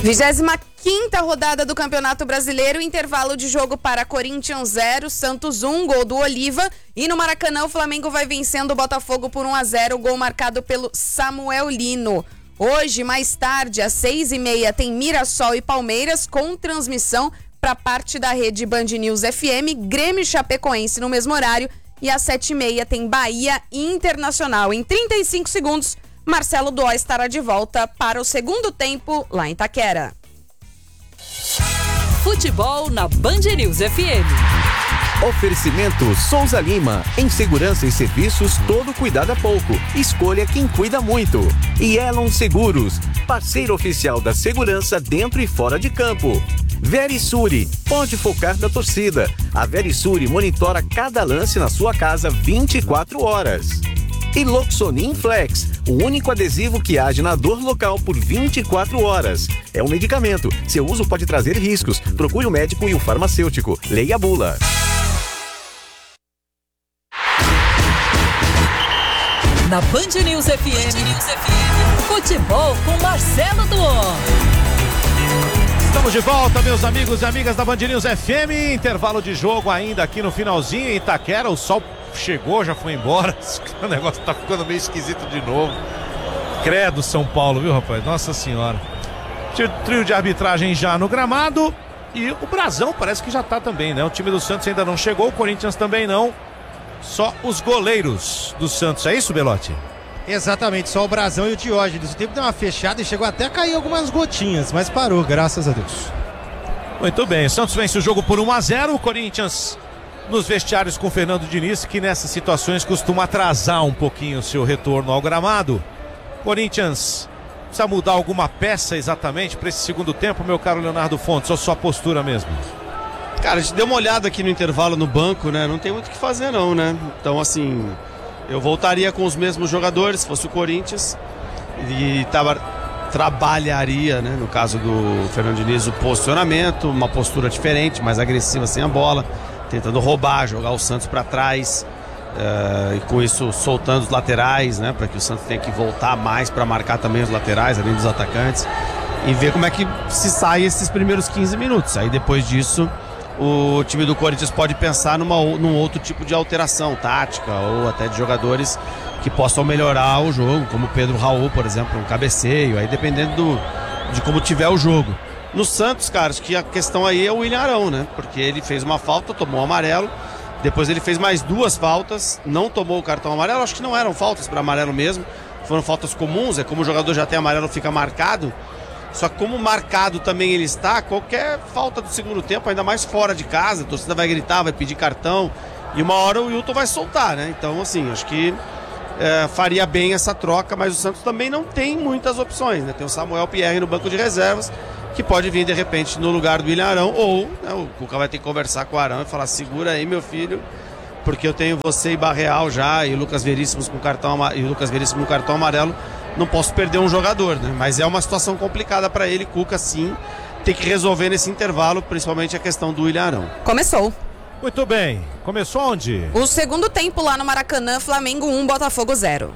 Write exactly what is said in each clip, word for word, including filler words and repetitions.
vigésima quinta rodada do Campeonato Brasileiro, intervalo de jogo para Corinthians zero, Santos um, gol do Oliva. E no Maracanã o Flamengo vai vencendo o Botafogo por um a zero, gol marcado pelo Samuel Lino. Hoje, mais tarde, às seis e meia, tem Mirassol e Palmeiras com transmissão para parte da rede Band News F M, Grêmio e Chapecoense no mesmo horário. E às sete e meia tem Bahia e Internacional. Em trinta e cinco segundos, Marcelo Duó estará de volta para o segundo tempo lá em Itaquera. Futebol na Band News F M. Oferecimento Souza Lima. Em segurança e serviços, todo cuidado é pouco. Escolha quem cuida muito. E Elon Seguros, parceiro oficial da segurança dentro e fora de campo. Verisure, pode focar na torcida. A Verisure monitora cada lance na sua casa vinte e quatro horas. E Loxonin Flex, o único adesivo que age na dor local por vinte e quatro horas. É um medicamento. Seu uso pode trazer riscos. Procure o médico e o farmacêutico. Leia a bula. Na Band News F M, Band News F M, futebol com Marcelo Duó. Estamos de volta, meus amigos e amigas da Band News F M. Intervalo de jogo ainda aqui no finalzinho em Itaquera. O sol chegou, já foi embora. O negócio tá ficando meio esquisito de novo. Credo, São Paulo, viu, rapaz? Nossa senhora. Trio de arbitragem já no gramado. E o Brasão parece que já tá também, né? O time do Santos ainda não chegou, o Corinthians também não. Só os goleiros do Santos, é isso, Belotti? Exatamente, só o Brasão e o Diógenes. O tempo deu uma fechada e chegou até a cair algumas gotinhas, mas parou, graças a Deus. Muito bem, Santos vence o jogo por um a zero. O Corinthians nos vestiários com Fernando Diniz, que nessas situações costuma atrasar um pouquinho o seu retorno ao gramado. Corinthians precisa mudar alguma peça exatamente para esse segundo tempo, meu caro Leonardo Fontes, ou só postura mesmo? Cara, a gente deu uma olhada aqui no intervalo no banco, né? Não tem muito o que fazer não, né? Então, assim, eu voltaria com os mesmos jogadores, se fosse o Corinthians, e tava, trabalharia, né? No caso do Fernando Diniz, o posicionamento, uma postura diferente, mais agressiva sem a bola, tentando roubar, jogar o Santos para trás, uh, e com isso soltando os laterais, né? Para que o Santos tenha que voltar mais para marcar também os laterais, além dos atacantes, e ver como é que se sai esses primeiros quinze minutos. Aí depois disso, o time do Corinthians pode pensar numa, num outro tipo de alteração tática ou até de jogadores que possam melhorar o jogo, como o Pedro Raul, por exemplo, um cabeceio, aí dependendo do, de como tiver o jogo. No Santos, cara, acho que a questão aí é o William Arão, né? Porque ele fez uma falta, tomou um amarelo, depois ele fez mais duas faltas, não tomou o cartão amarelo, acho que não eram faltas para amarelo mesmo, foram faltas comuns, é como o jogador já tem amarelo, fica marcado. Só que como marcado também ele está, qualquer falta do segundo tempo, ainda mais fora de casa, a torcida vai gritar, vai pedir cartão, e uma hora o Wilton vai soltar, né? Então, assim, acho que é, faria bem essa troca, mas o Santos também não tem muitas opções, né? Tem o Samuel Pierre no banco de reservas, que pode vir de repente no lugar do William Arão, ou né, o Cuca vai ter que conversar com o Arão e falar: segura aí, meu filho, porque eu tenho você e Barreal já, e o Lucas Veríssimo com cartão, e o Lucas Veríssimo com cartão amarelo. Não posso perder um jogador, né? Mas é uma situação complicada para ele, Cuca, sim, tem que resolver nesse intervalo, principalmente a questão do William Arão. Começou. Muito bem. Começou onde? O segundo tempo lá no Maracanã, Flamengo um, Botafogo zero.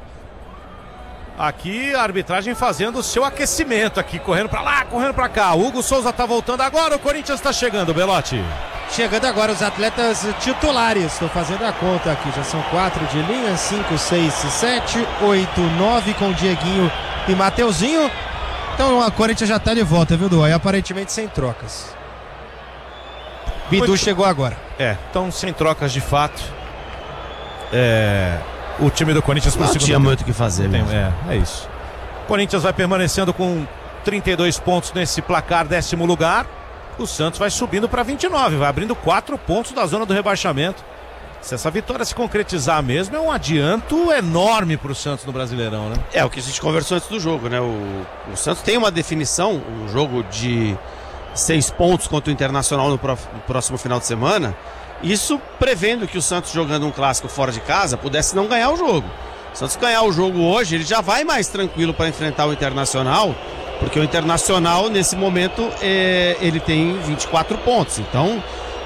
Aqui a arbitragem fazendo o seu aquecimento aqui, correndo para lá, correndo para cá. O Hugo Souza tá voltando agora, o Corinthians tá chegando, Belotti. Chegando agora os atletas titulares, estou fazendo a conta aqui, já são quatro de linha, cinco, seis, sete, oito, nove com Dieguinho e Mateuzinho. Então a Corinthians já está de volta, viu, Duó? E aparentemente sem trocas. Bidu Muito... chegou agora. É, então sem trocas de fato. É... O time do Corinthians não tinha tempo. Muito o que fazer. Tem, é, é isso. O Corinthians vai permanecendo com trinta e dois pontos nesse placar, décimo lugar. O Santos vai subindo para vinte e nove, vai abrindo quatro pontos da zona do rebaixamento. Se essa vitória se concretizar mesmo, é um adianto enorme para o Santos no Brasileirão, né? É o que a gente conversou antes do jogo, né? O, o Santos tem uma definição, um jogo de seis pontos contra o Internacional no, pro, no próximo final de semana. Isso prevendo que o Santos, jogando um clássico fora de casa, pudesse não ganhar o jogo. Se o Santos ganhar o jogo hoje, ele já vai mais tranquilo para enfrentar o Internacional, porque o Internacional, nesse momento, é, ele tem vinte e quatro pontos. Então,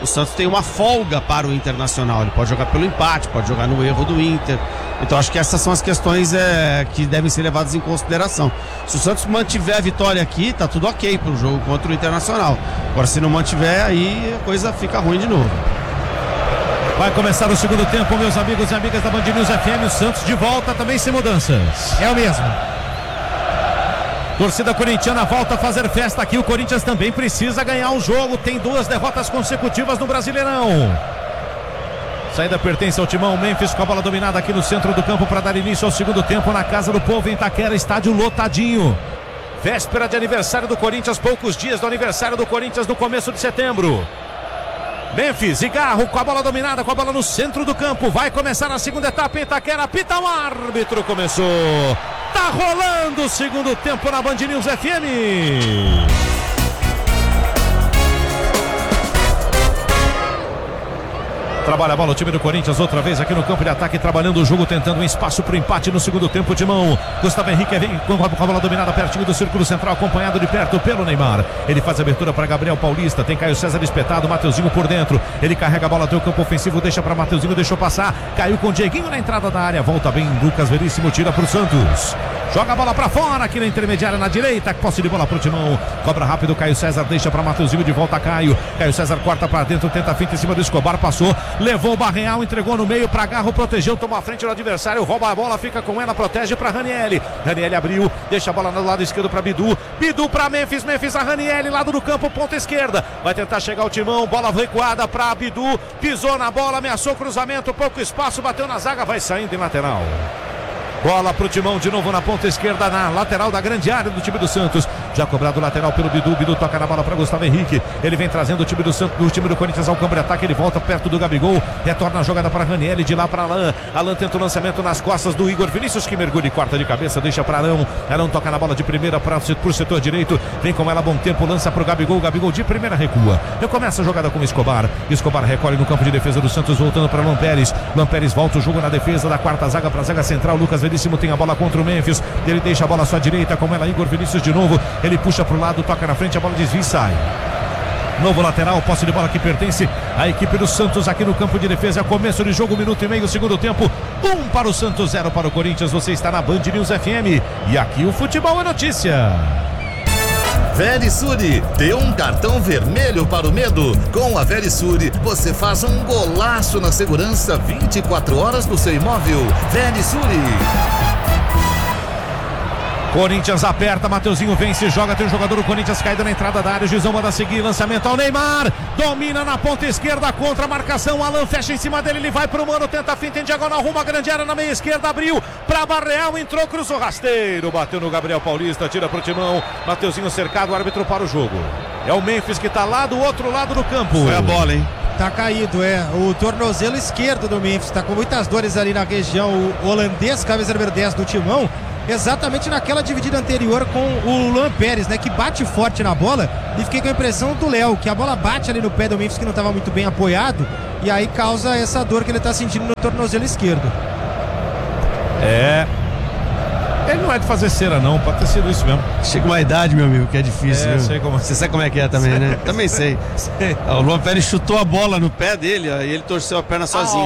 o Santos tem uma folga para o Internacional. Ele pode jogar pelo empate, pode jogar no erro do Inter. Então acho que essas são as questões é, que devem ser levadas em consideração. Se o Santos mantiver a vitória aqui, tá tudo ok para o jogo contra o Internacional. Agora se não mantiver, aí a coisa fica ruim de novo. Vai começar o segundo tempo, meus amigos e amigas da Band News F M. O Santos de volta também sem mudanças. É o mesmo. Torcida corintiana volta a fazer festa aqui. O Corinthians também precisa ganhar o jogo. Tem duas derrotas consecutivas no Brasileirão. Saída pertence ao Timão. Memphis com a bola dominada aqui no centro do campo para dar início ao segundo tempo na Casa do Povo em Itaquera, estádio lotadinho. Véspera de aniversário do Corinthians, poucos dias do aniversário do Corinthians no começo de setembro. Memphis e Garro com a bola dominada, com a bola no centro do campo. Vai começar a segunda etapa em Itaquera. Apita o árbitro, começou. Tá rolando o segundo tempo na Band News F M. Trabalha a bola o time do Corinthians outra vez aqui no campo de ataque, trabalhando o jogo, tentando um espaço para o empate no segundo tempo. de mão. Gustavo Henrique vem com a bola dominada pertinho do círculo central, acompanhado de perto pelo Neymar. Ele faz a abertura para Gabriel Paulista, tem Caio César espetado, Mateuzinho por dentro. Ele carrega a bola até o campo ofensivo, deixa para Mateuzinho, deixou passar. Caiu com o Dieguinho na entrada da área, volta bem Lucas Veríssimo, tira para o Santos. Joga a bola para fora aqui na intermediária na direita, posse de bola para o Timão. Cobra rápido Caio César, deixa para Mateuzinho, de volta Caio. Caio César corta para dentro, tenta a finta em cima do Escobar, passou. Levou o Barreal, entregou no meio para Garro, protegeu, tomou a frente do adversário, rouba a bola, fica com ela, protege para Ranieri. Ranieri abriu, deixa a bola no lado esquerdo para Bidu. Bidu para Memphis, Memphis a Ranieri, lado do campo, ponta esquerda. Vai tentar chegar o Timão, bola recuada para Bidu, pisou na bola, ameaçou o cruzamento, pouco espaço, bateu na zaga, vai saindo em lateral. Bola pro Timão de novo na ponta esquerda, na lateral da grande área do time do Santos. Já cobrado o lateral pelo Bidu. Bidu toca na bola para Gustavo Henrique. Ele vem trazendo o time do Santos, do time do Corinthians ao campo de ataque. Ele volta perto do Gabigol. Retorna a jogada para Ranieri, de lá para Alain. Alain tenta o lançamento nas costas do Igor Vinícius, que mergulha e corta de cabeça, deixa para Arão. Arão toca na bola de primeira para o setor direito. Vem com ela, bom tempo, lança para o Gabigol. Gabigol de primeira recua. Recomeça a jogada com o Escobar. Escobar recolhe no campo de defesa do Santos, voltando para Lampérez. Lampérez volta o jogo na defesa da quarta zaga para a zaga central. Lucas Veríssimo tem a bola contra o Memphis, ele deixa a bola à sua direita, com ela Igor Vinícius de novo, ele puxa para o lado, toca na frente, a bola desvia e sai. Novo lateral, posse de bola que pertence à equipe do Santos aqui no campo de defesa. Começo de jogo, minuto e meio, segundo tempo, um para o Santos, zero para o Corinthians. Você está na Band News F M e aqui o futebol é notícia. Verisure, dê um cartão vermelho para o medo. Com a Verisure, você faz um golaço na segurança vinte e quatro horas do seu imóvel. Verisure. Corinthians aperta, Mateuzinho vence, joga, tem um jogador do Corinthians caído na entrada da área, o Gizão manda seguir, lançamento ao Neymar, domina na ponta esquerda, contra a marcação, Alan fecha em cima dele, ele vai pro mano, tenta a finta em diagonal, rumo à grande área na meia esquerda, abriu pra Barreal, entrou, cruzou rasteiro, bateu no Gabriel Paulista, tira pro Timão, Mateuzinho cercado, o árbitro para o jogo. É o Memphis que tá lá do outro lado do campo. Foi a bola, hein? Tá caído, é. O tornozelo esquerdo do Memphis tá com muitas dores ali na região. O holandês, camisa número dez do Timão, exatamente naquela dividida anterior com o Luan Pérez, né, que bate forte na bola, e fiquei com a impressão do Léo, que a bola bate ali no pé do Memphis, que não estava muito bem apoiado, e aí causa essa dor que ele está sentindo no tornozelo esquerdo. É, ele não é de fazer cera não, pode ter sido isso mesmo. Chega uma idade, meu amigo, que é difícil, é, viu? sei como... Você sabe como é que é também, né? Também sei. sei. O Luan Pérez chutou a bola no pé dele, e ele torceu a perna sozinho.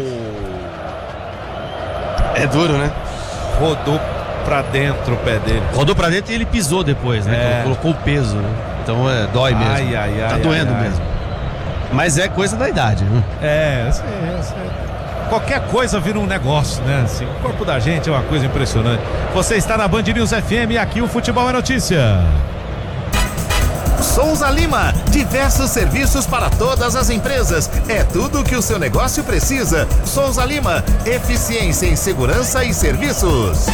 Au. É duro, né? Rodou pra dentro o pé dele. Rodou pra dentro e ele pisou depois, né? É. Colocou o peso, né? Então é, dói mesmo. Ai, ai, ai, tá ai, doendo ai, mesmo. Mas é coisa da idade, né? É, assim, assim, qualquer coisa vira um negócio, né? Assim, o corpo da gente é uma coisa impressionante. Você está na Band News F M e aqui o futebol é notícia. Souza Lima, diversos serviços para todas as empresas. É tudo o que o seu negócio precisa. Souza Lima, eficiência em segurança e serviços.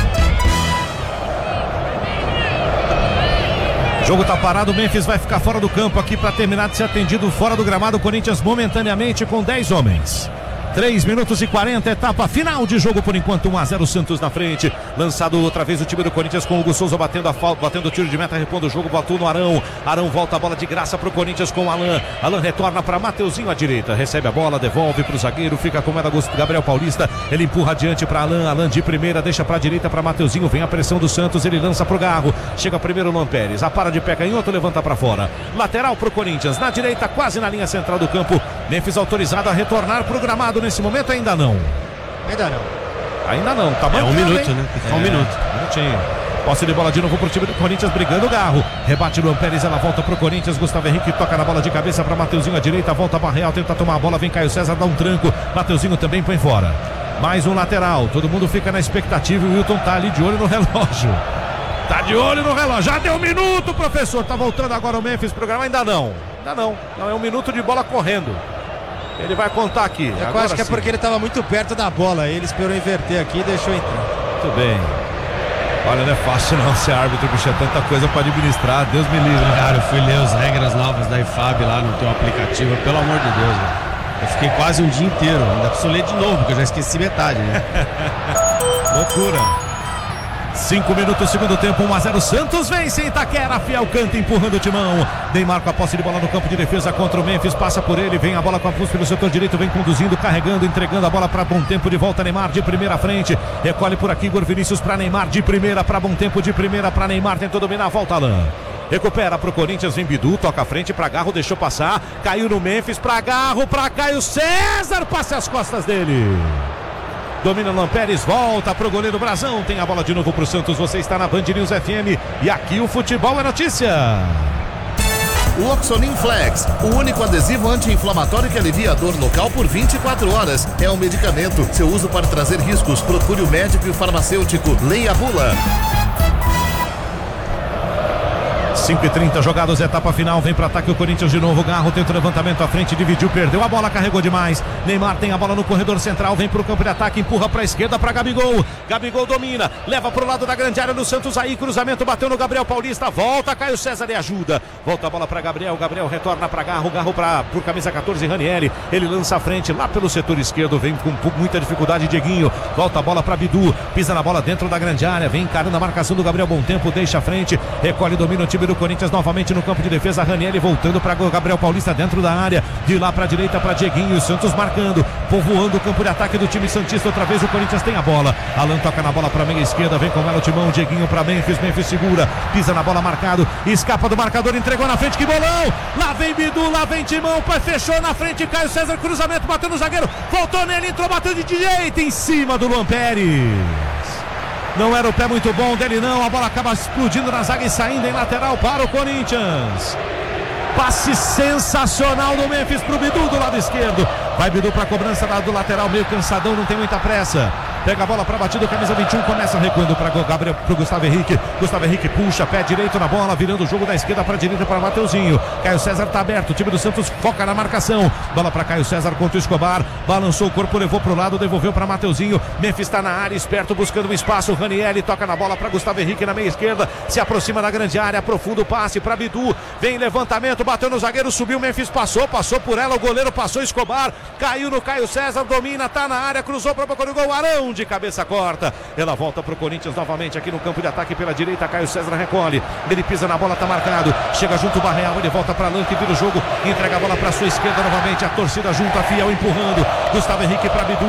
O jogo tá parado, o Memphis vai ficar fora do campo aqui para terminar de ser atendido fora do gramado. Corinthians momentaneamente com dez homens. três minutos e quarenta, etapa final de jogo por enquanto, um a zero Santos na frente. Lançado outra vez o time do Corinthians com o Hugo Souza batendo a falta, batendo o tiro de meta, repondo o jogo, botou no Arão. Arão volta a bola de graça pro Corinthians com o Alan. Alan retorna para Mateuzinho à direita, recebe a bola, devolve pro zagueiro, fica com ela Gabriel Paulista, ele empurra adiante para Alan, Alan de primeira, deixa para a direita para Mateuzinho, vem a pressão do Santos, ele lança pro Garro, chega primeiro o Luan Pérez, a para de pé canhoto, levanta para fora, lateral pro Corinthians, na direita, quase na linha central do campo. Memphis autorizado a retornar pro gramado nesse momento, ainda não. Ainda não. Ainda não, tá bom? É um minuto, né? É um minuto. Um minutinho. Posse de bola de novo pro time do Corinthians, brigando o Garro. Rebate Luan Pérez, ela volta pro Corinthians. Gustavo Henrique toca na bola de cabeça pra Mateuzinho à direita, volta Barreal, tenta tomar a bola, vem Caio César, dá um tranco. Mateuzinho também põe fora. Mais um lateral, todo mundo fica na expectativa e o Wilton tá ali de olho no relógio. Tá de olho no relógio, já deu um minuto, professor. Tá voltando agora o Memphis pro programa, ainda não. Ainda não, não é um minuto de bola correndo. Ele vai contar aqui. Eu agora acho que sim. É porque ele estava muito perto da bola. Ele esperou inverter aqui e deixou entrar. Muito bem. Olha, não é fácil não ser árbitro, bicho. É tanta coisa para administrar. Deus me livre. Cara, eu fui ler as regras novas da I F A B lá no teu aplicativo. Pelo amor de Deus, né? Eu fiquei quase um dia inteiro. Ainda preciso ler de novo, porque eu já esqueci metade, né? Loucura. Cinco minutos, segundo tempo, um a zero. Santos vence em Itaquera. Fiel canta empurrando o timão. Neymar com a posse de bola no campo de defesa contra o Memphis. Passa por ele, vem a bola com a pulso pelo setor direito. Vem conduzindo, carregando, entregando a bola para Bom Tempo. De volta Neymar de primeira frente. Recolhe por aqui Igor Vinícius para Neymar de primeira. Para Bom Tempo de primeira para Neymar. Tentou dominar, volta Alan. Recupera pro Corinthians, vem Bidu, toca a frente pra Garro, deixou passar. Caiu no Memphis, pra Garro, pra Caio César. Passe às costas dele. Domina Luan Pérez, volta pro goleiro Brazão. Tem a bola de novo pro Santos. Você está na Band News F M e aqui o futebol é notícia. O Oxolin Flex, o único adesivo anti-inflamatório que alivia a dor local por vinte e quatro horas. É um medicamento. Seu uso pode trazer riscos. Procure o médico e o farmacêutico. Leia a bula. cinco e trinta jogados, etapa final, vem para ataque o Corinthians de novo, Garro tenta o levantamento à frente, dividiu, perdeu a bola, carregou demais. Neymar tem a bola no corredor central, vem pro campo de ataque, empurra para a esquerda para Gabigol. Gabigol domina, leva pro lado da grande área do Santos, aí cruzamento, bateu no Gabriel Paulista, volta, Caio César e ajuda. Volta a bola para Gabriel, Gabriel retorna para Garro, Garro para por camisa catorze, Ranieri, ele lança a frente lá pelo setor esquerdo, vem com muita dificuldade, Dieguinho, volta a bola para Bidu, pisa na bola dentro da grande área, vem encarando a marcação do Gabriel Bom Tempo, deixa a frente, recolhe, domina o time do Corinthians novamente no campo de defesa, Ranieri voltando para Gabriel Paulista dentro da área, de lá para a direita para Dieguinho, o Santos marcando, povoando o campo de ataque do time santista, outra vez o Corinthians tem a bola, Alan toca na bola para a meia esquerda, vem com ela o timão, Dieguinho para Memphis, Memphis segura, pisa na bola marcado, escapa do marcador, entregou na frente, que bolão, lá vem Bidu, lá vem Timão, fechou na frente, Caio César, cruzamento, bateu no zagueiro, voltou nele, entrou, bateu de direita em cima do Luan Pérez. Não era o pé muito bom dele não, a bola acaba explodindo na zaga e saindo em lateral para o Corinthians. Passe sensacional do Memphis pro Bidu do lado esquerdo. Vai Bidu para a cobrança do lateral, meio cansadão, não tem muita pressa. Pega a bola para batida, camisa vinte e um, começa recuando para Gabriel, pro Gustavo Henrique. Gustavo Henrique puxa, pé direito na bola, virando o jogo da esquerda para a direita para Mateuzinho. Caio César tá aberto, o time do Santos foca na marcação. Bola para Caio César contra o Escobar. Balançou o corpo, levou pro lado, devolveu para Mateuzinho. Memphis está na área, esperto, buscando um espaço. Ranieri toca na bola para Gustavo Henrique na meia esquerda. Se aproxima da grande área, aprofunda o passe para Bidu. Vem levantamento, bateu no zagueiro, subiu. Memphis passou, passou por ela. O goleiro passou, Escobar. Caiu no Caio César, domina, tá na área, cruzou para o boca do gol. Arão de cabeça corta. Ela volta pro Corinthians novamente aqui no campo de ataque pela direita. Caio César recolhe. Ele pisa na bola, tá marcado. Chega junto o Barreal, ele volta para Alan que vira o jogo. Entrega a bola para sua esquerda novamente. A torcida junto, a Fiel empurrando. Gustavo Henrique para Bidu.